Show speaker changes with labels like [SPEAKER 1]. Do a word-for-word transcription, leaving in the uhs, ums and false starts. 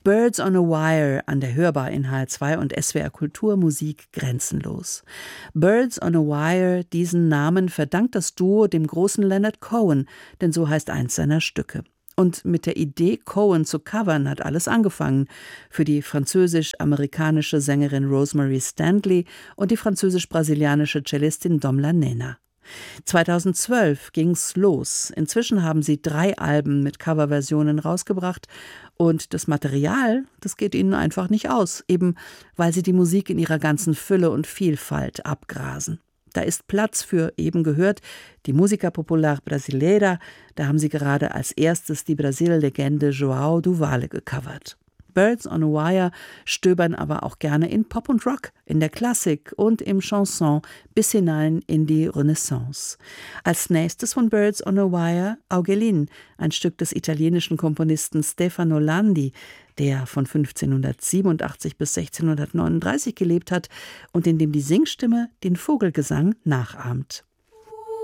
[SPEAKER 1] Birds on a Wire an der Hörbar in H R zwei und S W R Kultur Musik grenzenlos. Birds on a Wire, diesen Namen verdankt das Duo dem großen Leonard Cohen, denn so heißt eins seiner Stücke. Und mit der Idee, Cohen zu covern, hat alles angefangen. Für die französisch-amerikanische Sängerin Rosemary Stanley und die französisch-brasilianische Cellistin Domla Nena. zweitausendzwölf ging's los. Inzwischen haben sie drei Alben mit Coverversionen rausgebracht und das Material, das geht ihnen einfach nicht aus, eben weil sie die Musik in ihrer ganzen Fülle und Vielfalt abgrasen. Da ist Platz für, eben gehört, die Música Popular Brasileira. Da haben sie gerade als erstes die Brasil-Legende João do Vale gecovert. Birds on a Wire stöbern aber auch gerne in Pop und Rock, in der Klassik und im Chanson bis hinein in die Renaissance. Als nächstes von Birds on a Wire Aughelin, ein Stück des italienischen Komponisten Stefano Landi, der von fünfzehnhundertsiebenundachtzig bis sechzehnhundertneununddreißig gelebt hat und in dem die Singstimme den Vogelgesang nachahmt.